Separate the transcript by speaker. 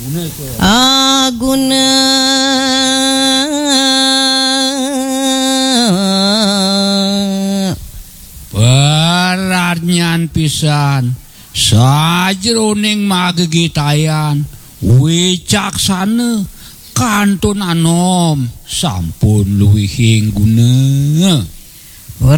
Speaker 1: Aguna
Speaker 2: Perarnyan pisan sajroning magegitayan wicaksana kantun anom sampun luwihing guna